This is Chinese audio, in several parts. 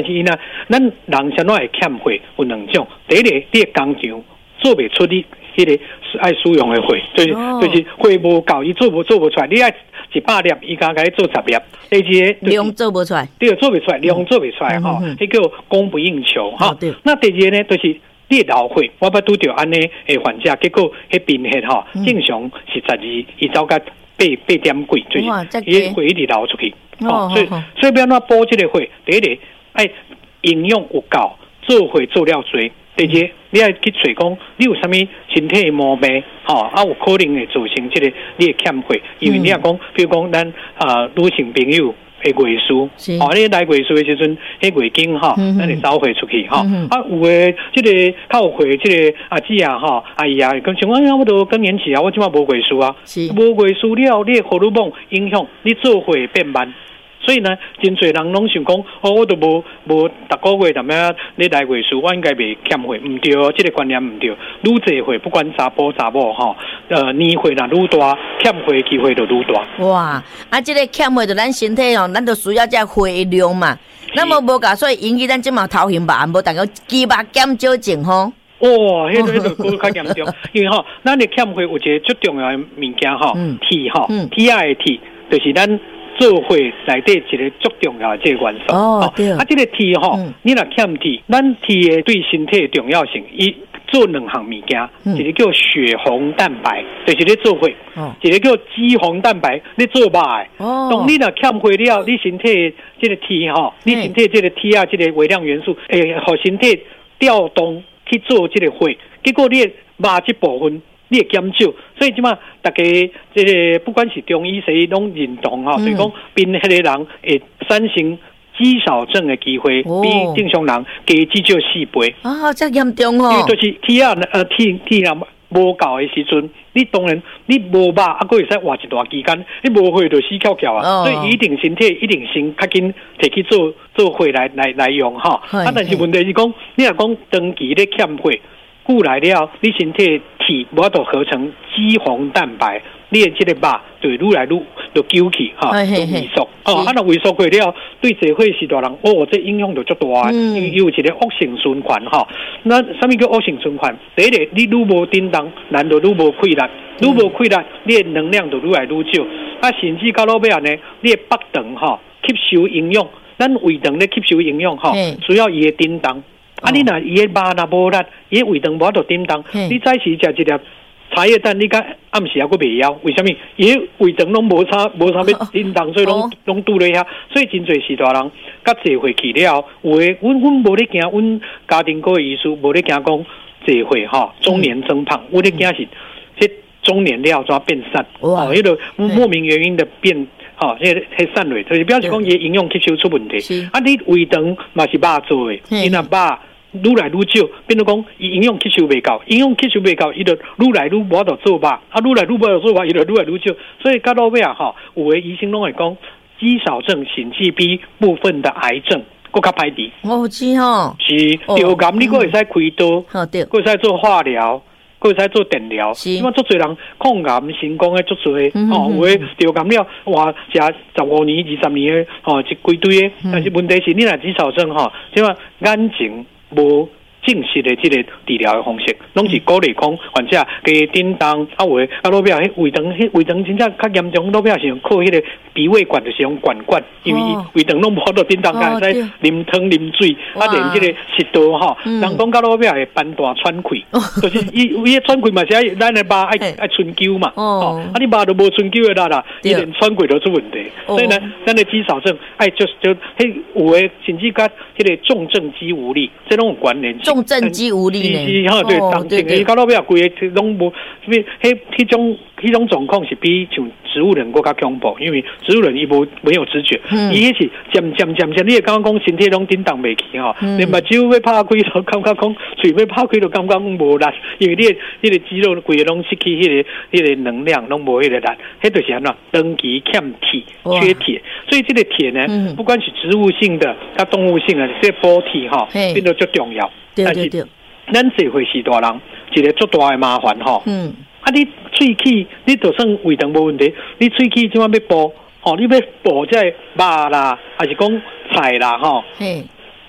是因啊，咱人怎会欠血有两种，第一个你的工厂做不出你迄个爱使用的血，就是血无够，伊做不出来，你爱100粒，伊敢甲你做10粒，第二个量做不出来， 对，做不出来，量做不出来哈，迄叫供不应求哈。那第二个呢，就是你流血，我捌拄着安尼的患者，结果迄贫血哈，正常是12，伊走到8点几，就是伊血一直流出去。所以要安怎补这个血？第一个爱营养有够，做血做了多。第二，你爱去找讲你有啥物身体的毛病，有可能会造成这个你的欠血，因为你也讲，比如讲咱女性朋友的月事，你来月事的时阵，迄月经咱会走血出去有的这个较有血，这个阿姊阿姨讲像我都更年期我即马无月事无月事了，你的荷尔蒙影响你做血变慢。所以呢，真侪人拢想讲，我都无逐个月你来月事，我应该袂欠血，唔对，这个观念唔对。愈侪血，不管查甫查某年岁若愈大，欠血机会就愈大。 哇，这个欠血就咱身体咱就需要这血量嘛。那么无噶，所以引起咱即马头晕目暗，无大家肌肉减少症吼。 迄个较严重，因为咱的欠血有一个最重要的物件铁的铁，就是咱做血内底一个最重要的这个元素。对。这个铁你若欠铁，咱铁对身体的重要性，伊做2项物件，一个叫血红蛋白，就是咧做血；一个叫肌红蛋白，咧做肉的。当你若欠血了，你身体这个铁你身体这个铁这个微量元素，互身体调动去做这个血，结果你肉这部分。你会减少，所以即马大家这个不管是中医西医拢认同就是讲贫血的人会产生肌少症的机会比正常人加至少4倍。 这严重因为就是铁若无够的时阵，你当然你无肉还会使活一段期间，你无血就死翘翘所以一定身体一定先较紧摕去做血来用但是问题是讲，你若讲长期咧欠血。久来了，你身体的铁无法度合成肌红蛋白，你的这个肉就愈来愈就揪起就萎缩若萎缩过了，对社会时代人这影响就足大因为有一个恶性循环那什么叫恶性循环？第一个，你愈无叮当，人就愈无气力，愈无气力，你的能量就愈来愈少。甚至到落尾呢，你的腹肠吸收营养，咱胃肠咧吸收营养需要伊的叮当。你若伊的肉若无力，伊的胃肠无法度叮当。你早时食一粒茶叶蛋，你甲暗时还佫袂枵，为什么？伊的胃肠拢无啥要叮当，所以拢拄咧遐。所以真侪时大人甲坐回去了，有诶，阮无咧惊，阮家庭科的医师无咧惊讲坐回中年增胖，我咧惊是这中年了怎变瘦？迄个莫名原因的变。迄散落，就是表示讲伊营养吸收出问题。你胃肠嘛是肉做的，伊若肉愈来愈少，变做讲伊营养吸收袂够，营养吸收袂够，伊就愈来愈无法度做肉，愈来愈无法度做肉，伊就愈来愈少。所以到到尾有的医生拢会讲，肌少症甚至比部分的癌症更较歹治。是流感，你佫会使开刀，佫会使做化疗。佫会使做电疗，因为足侪人抗癌成功的足侪，有诶流感了，食15年、20年的，一规堆的。但是问题是，你若肌少症即嘛眼睛无正式的这个治疗的方式，拢是鼓励讲患者加叮当有诶，落尾胃肠真正较严重，落尾是用靠迄个鼻胃管，就是用管，因为胃肠拢无法度叮当，才会使啉汤啉水，连这个食道人讲到落尾会斑大喘气，就是伊的喘气嘛是咱的肉爱春灸嘛，你肉都无春灸的啦，伊连喘气都出问题，所以呢，咱的肌少症就有诶，甚至甲迄个重症肌无力，这种有关联。 重症肌无力呢？ 对，当前伊到落尾规个拢无，迄种状况是比像植物人更加恐怖，因为植物人伊没有知觉，伊迄是渐，你会刚刚讲身体拢叮当袂起连目睭要拍开都感觉讲，嘴要拍开都感觉讲无力，因为你的肌肉规个拢失去迄个能量，拢无迄个力，迄就是安怎长期欠铁、缺铁，所以这个铁呢，不管是植物性的、甲动物性的，这补铁变得最重要。但是咱社会时大人一个足大的麻烦你喙齿你就算胃肠无问题，你喙齿怎么要补你要补这肉啦，还是讲菜啦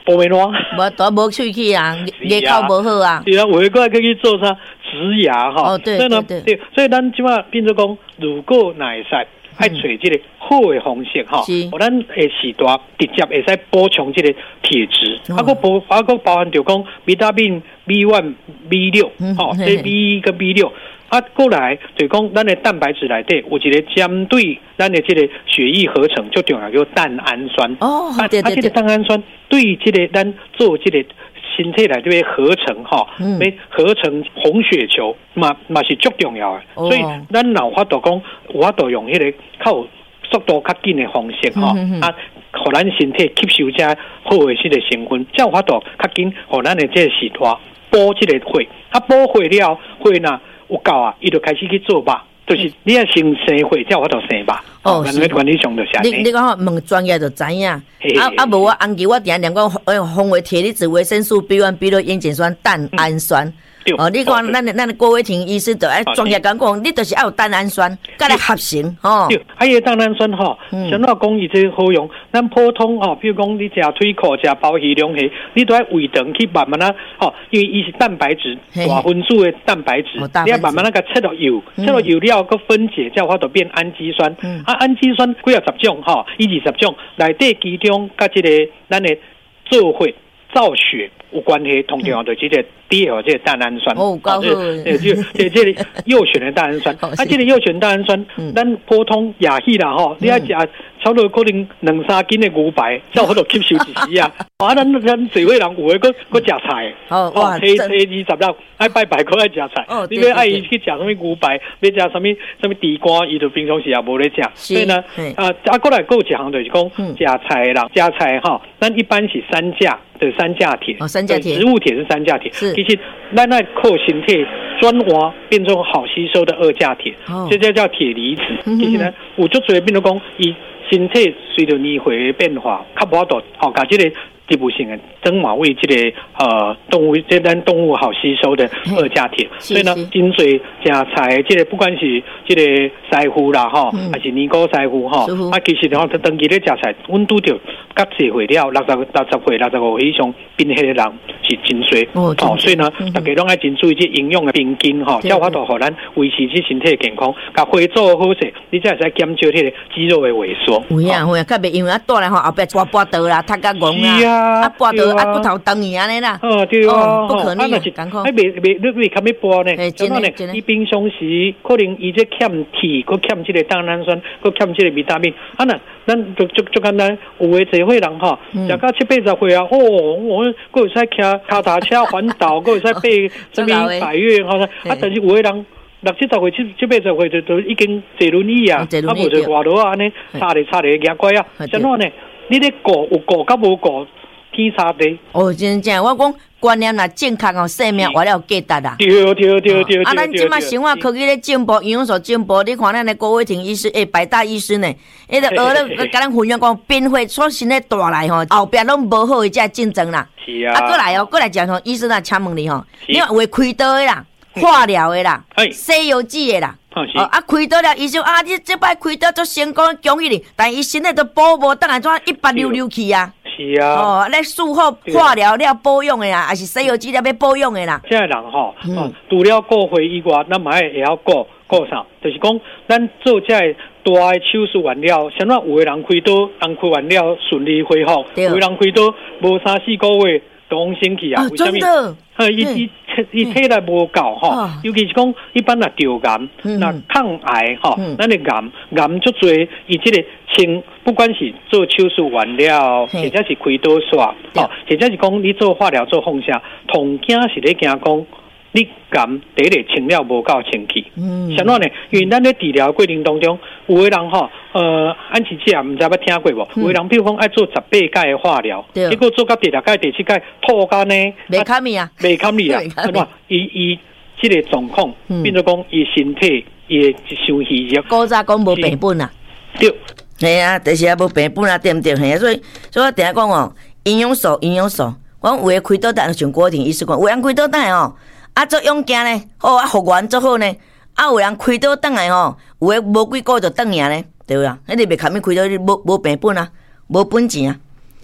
无面烂， 无都无喙齿啊，牙口无好啊。 是啊，有个可以去做啥植牙哈。 哦，对对对，所以咱即马变做讲，如果哪会使。爱找这个好的方式哈，我咱的时代直接会使补充这个铁质，个包含就讲维他命 B1、B6，这 B 跟 B6，过来就讲咱的蛋白质内底有一个针对咱的这个血液合成最重要叫蛋氨酸。 哦，对， 这个蛋氨酸对这个咱做这个。身体内底合成哈，要合成红血球嘛是足重要的，所以咱有法度讲，有法度用迄个靠速度较紧的方式哈，互咱身体吸收这好的这个成分，才有法度较紧，互咱的这个时代补这个血，补血了，血呐有够啊，伊就开始去做吧。就是你要先生血，才有法度生吧。哦，管理上就是安尼。 你讲问专业就知影。无我红旗我定念讲，红维铁离子维生素 B1、B6 烟碱酸、蛋氨酸。哦，你看咱的郭伟霆医师就爱专业讲，你就是要有蛋氨酸，甲来合成吼。 对，还有蛋氨酸吼，像那讲伊这好用，咱普通吼，比如讲你食腿裤、食鲍鱼、龙虾，你都要胃肠去慢慢啊，吼，因为伊是蛋白质，大分子的蛋白质，你要慢慢那个切落油，切落油了个分解，才有法度变氨基酸。氨基酸几啊10种吼，20种，内底其中甲这个咱的做血、造血。有关系，同样的这个第二这个蛋氨酸， 哦，高好， 这个右旋的蛋氨酸，这个右旋蛋氨酸，咱普通亚系啦吼，你要食差不多可能2-3斤的牛排，才有法度吸收一时啊。咱社会人有诶，搁食菜， 哇， 初20六爱拜拜，搁爱食菜。你要爱伊去食什么牛排，要食什么地瓜，伊就平常时也无咧食。所以呢，过来有一项就是讲，食菜人食菜吼，咱一般是3价的3价铁。植物铁是3价铁，其实咱那靠身体转化变成好吸收的2价铁，这叫铁离子。其实呢，有足侪变做讲，伊身体随着年岁的变化，较无法度甲这个植物性的增马为这个动物，这咱动物好吸收的2价铁。所以呢，真侪食菜，这个不管是这个师傅啦哈，还是年糕师傅哈，其实吼，长期咧食菜，阮拄着甲社会了60岁、65岁以上变黑的人是真多。所以呢，大家拢爱真注意这营养的平均哈，才有法度互咱维持这身体的健康，甲血做好势，你才会使减少迄个肌肉的萎缩。 有啊，较袂因为倒来吼后壁跋倒啦，塌甲戆啦。跋倒骨头长去安尼啦。 对啊， 不可逆，艰苦。 你较要跋呢？真的，你平常时可能伊这欠铁，佮欠这个蛋氨酸，佮欠这个维他命。咱就简单，有诶社会人吼，食到70-80岁啊，我佮会使骑脚踏车环岛，佮会使爬什么百岳吼。但是有诶人60-70岁、70-80岁就已经坐轮椅啊，无就外头啊安尼，插咧牙怪啊，怎样呢？你咧顾有顾甲无顾？天差地真正，我讲观念啦，正确哦，生命活了价值啦。 对。 咱即马生活科技咧进步，营养素进步，你看咱的郭伟霆医师，百大医师呢，迄个学咧，甲咱分享讲，变化所生咧带来吼，后壁拢无好的这竞争啦。 是啊。 过来讲吼，医生啊，请问你吼，你有开刀的啦，化疗的啦，西药剂的啦。开刀了，医生你这摆开刀做成功，恭喜你，但伊身体都保无，当然怎186去啊。 是啊， 咧术后化疗了保养的啦，还是西药治疗要保养的啦。 现在人吼，除了顾血以外，咱嘛也要顾啥？就是讲，咱做这大的手术完了，像那有的人开刀，开完了顺利恢复；有的人开刀无3-4个月，都生气啊。为什么？伊体力无够吼，尤其是讲一般若着癌，那抗癌吼，咱的癌足多，伊这个不管是做手术完了，或者是开刀煞，或者是讲你做化疗做放射，同惊是咧惊讲你癌第一个清了无够清气。像怎呢？因为咱咧治疗过程当中，有的人吼，安琪姐唔知捌听过无？有的人比如讲爱做18届的化疗，结果做到第6届、第7届吐干呢， 袂堪伊啊， 伊这个状况变做讲伊身体伊的休息日。 古早讲无病本啊， 对， 系啊，就是也无病本啊，对不对？所以我定下讲哦，营养素，我有诶开刀单像郭婷医师讲，有人开刀单哦。做勇健呢，复原做好呢。有人开刀倒来吼，有诶无几个就倒赢呢，对啦。迄个袂堪伊开刀，无病本啊，无本钱啊。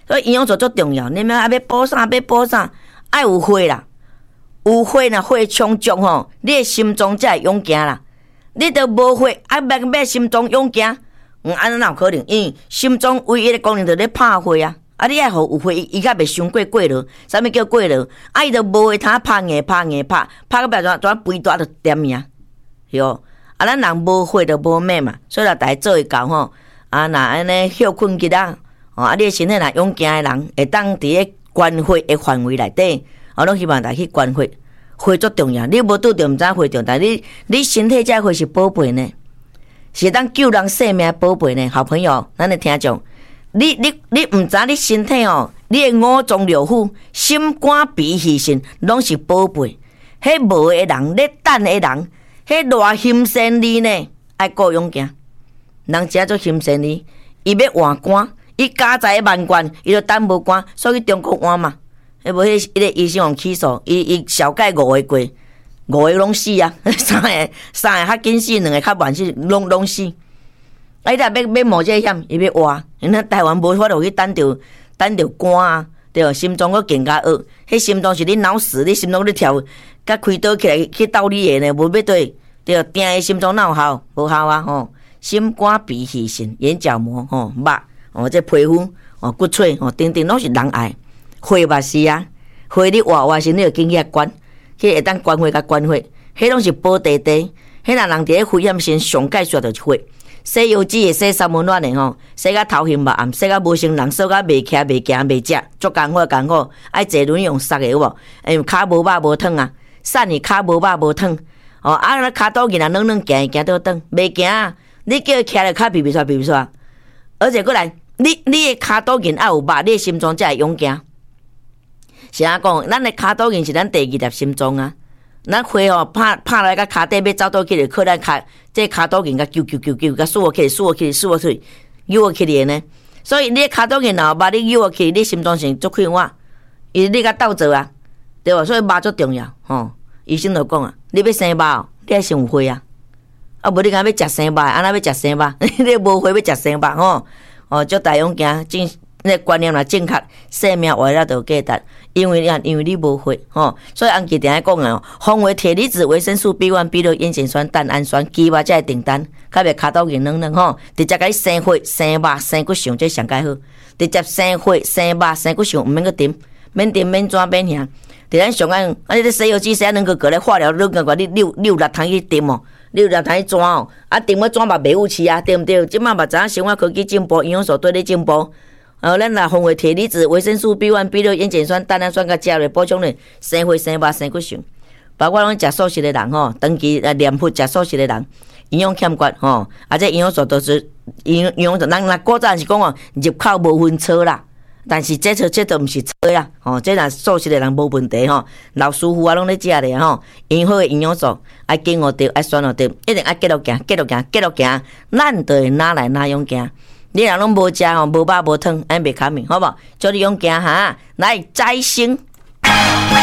所以营养素足重要。你们还要补啥？要补啥？爱有火啦，有火若火充足吼，你的心脏才会勇行啦。你都无火，要心脏勇行，安怎哪有可能？因为心脏唯一的功能就是拍火啊。啊，你爱互有火，伊较袂伤过落。啥物叫过落？啊，伊都无火，他拍硬拍，到壁怎肥大就点命，是哦。啊，咱人无火就无命嘛，所以若大家做会到吼。啊，若安尼休困去啦，啊，你的身体若勇健的人，会当伫个关火的范围内底，拢希望大家去关火。火足重要，你无拄着毋知火重要，但你身体这火是宝贝呢，是当救人性命宝贝呢。好朋友，咱的听众，你毋知你身体哦，你的五脏六腑、心肝脾肺肾拢是宝贝。迄无的人，咧等的人，迄偌心善力呢，爱顾勇行。人真做心善力，伊要换肝，伊家财万贯，伊就等无肝，所以中国换嘛。迄无迄个医生用起诉，伊小解5个过，5个拢死啊，3个较紧死，2个较慢死，拢死。啊，伊若要冒这险，伊要活。咱台湾无法度去等着肝啊，对，心脏佫更加恶。迄心脏是你脑死，你心脏咧跳，甲开刀起来去斗你的呢，无要对，对，定的心脏哪有效？无效啊吼！心肝脾肺肾、眼角膜吼、肉这皮肤骨髓等等，拢是人爱。火嘛是啊，火你活时，你就紧去关，去会当关火甲关火，迄拢是保地地。迄若人伫咧危险时，上解决就是火。洗油脂会洗三温暖的吼，洗甲头晕目暗，洗甲无成人，洗甲袂徛袂行袂食，足艰苦，爱坐轮用杀的有无？因为骹无肉无汤啊，瘦你骹无肉无汤。啊，那骹倒去软行倒转，袂行啊！你叫伊徛咧骹皮出，而且过来，你的骹倒筋爱有肉，你的心脏才会勇行。是安讲，咱的骹倒筋是咱第2粒心脏啊。咱火拍来甲骹底要走倒起来，靠咱这骹倒筋甲揪，甲缩起来，扭起来呢。所以你的骹倒筋若肉你扭起来，你心脏是足快活，伊你甲斗做啊，对无？所以肉足重要吼。医生就讲啊，你要生肉，你爱先有火啊。啊，无你敢要食生肉，安那要食生肉？你无火要食生肉吼？足大勇行，那观念若正确，生命活了就价值。因为你无火吼，所以安吉定爱讲啊，风为铁离子、维生素 B1、B6、烟碱酸、蛋氨酸、鸡肉才会订单，较袂骹倒硬吼。直接甲你生火、生肉、生骨上，这上介好。直接生火、生肉、生骨上，毋免去炖，免炖免怎免遐。伫咱上岸，你咧洗油脂洗两个咧化疗，你溜6汤去炖哦，6汤去转哦，啊炖要转嘛袂有吃啊，对毋对？即马目前生活科技进步，营养素对咧进步。咱若风为铁离子、维生素 B1、B6、烟碱酸、蛋氨酸，甲加落补充咧，生火、生肉、生骨上。包括拢食素食的人吼，长期念佛食素食的人，营养欠缺吼，这营养素都是营养素。人古早是讲哦，入口无分错啦，但是这都毋是错啦，这若素食的人无问题吼。老师傅啊，拢咧食咧吼，因好的营养素爱经学着，爱选学着，一定爱继续行，咱就会哪来哪样行。你若拢无食吼，无肉无汤，安袂卡面，好无？叫你用行哈，来再生